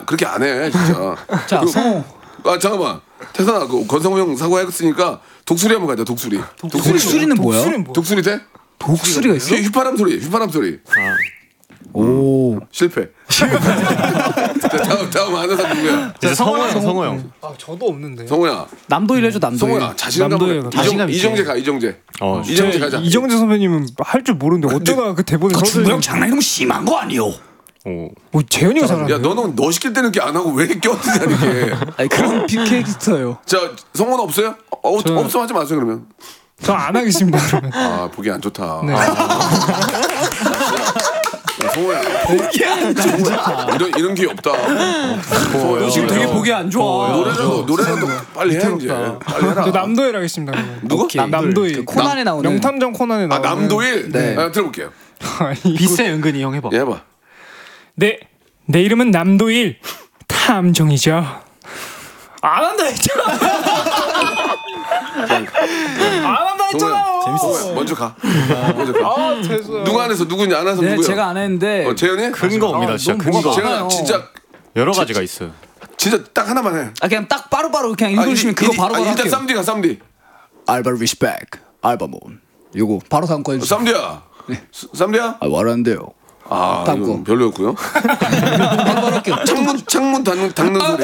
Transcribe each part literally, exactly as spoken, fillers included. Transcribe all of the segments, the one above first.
그렇게 안 해, 진짜. 자, 성호. 아, 잠깐만. 태산아, 그 권성호 형 사과했으니까 독수리 한번 가자, 독수리. 독수리. 독수리는 뭐야? 독수리는 뭐야? 독수리 돼? 독수리가 있어? 휘, 휘파람 소리, 휘파람 소리. 아. 오. 실패. 자, 다음, 다음 아는 사람 누구야? 자, 성호 형, 성호 형. 아, 저도 없는데. 성호야. 남도일 해줘, 남도일. 성호야, 자신감. 남도일. 자신감. 이정재 가, 이정재. 어, 이정재 가자. 이정재 선배님은 할 줄 모르는데 어쩌다 그 대본에 그 써서 준영 장난이 너무 심한 거 아니요? 오. 뭐 재현이가 잘하네. 야, 너는 너 시킬 때는 이렇게 안 하고 왜 이렇게 껴드냐, 이렇게. 아니, 그런 빅캐릭터예요. 자, 성호는 없어요? 어, 저는- 없으면 하지 마세요, 그러면. 저 안 하겠습니다. 그러면. 아, 보기 안 좋다. 네. 야, 성호야. 성호야. 이런, 이런 기회 없다. 성호야. 너 지금 되게 보기 안 좋아. 노래라도, 노래라도 빨리 해, 이제. 빨리 해라. 저 남도일 하겠습니다. 그러면. 누구? 오케이. 남도일. 그 코난에 나오는. 명탐정 코난에 아, 나오는. 남도일? 네. 아, 들어볼게요. 비슷해, 은근히 형 해봐. 예, 해봐. 네, 내 이름은 남도일 탐정이죠. 안 한다 했잖아. 안 한다 했잖아. 재밌었어. 먼저 가. 먼저 가. 아, 됐어요. 누가 안 했어? 누구냐? 안 해서 네, 누구야? 제가 안 했는데. 어, 재현이? 큰 겁니다, 진짜 너무 큰 뭐가 거. 많아요. 재현아, 진짜, 여러 가지가 있어요. 진짜 딱 하나만 해. 아, 그냥 딱 바로바로 그냥 아, 읽어주시면 이- 그거 이- 바로바로 아, 일단 할게요. 쌈디가 쌈디. 알바 리스펙, 알바몬. 요거 바로 다음 거 해주세요. 쌈디야. 쌈디야? 아, 말하는데요. 아, 다음 이건 거. 별로였고요. 바로바로 할게요. 창문 창문 닫는 닫는 소리.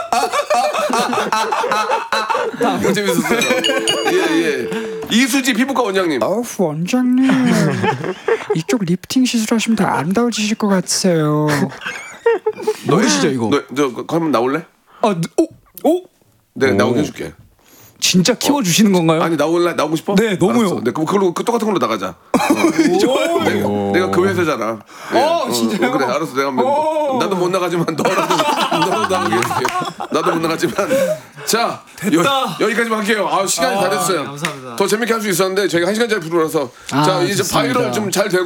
너무 재밌었어요. 예 예. 이수지 피부과 원장님. 어, 원장님. 이쪽 리프팅 시술하시면 더 아름다워지실 것 같아요. 모르시죠, 이거? 너저 한번 나올래? 아, 오, 오, 내가 나오게 해줄게. 진짜 키워주시는 건가요? 아니 나올래? 나오고 싶어? 네, 너무요. 알았어. 네, 그럼 그걸로 그 똑같은 걸로 나가자. 어. 내가, 내가 그 회사잖아. 네. 어, 진짜요? 그래 알았어. 내가 뭐, 나도 못 나가지만 너라도 너라도 나가게 해줄게. 나도 못 나가지만 자 됐다. 여, 여기까지만 할게요. 아 시간이 다 됐어요. 감사합니다. 더 재밌게 할 수 있었는데 저희가 한 시간짜리 프로라서 아, 자 이제 좋습니다. 바이럴 좀 잘 되고.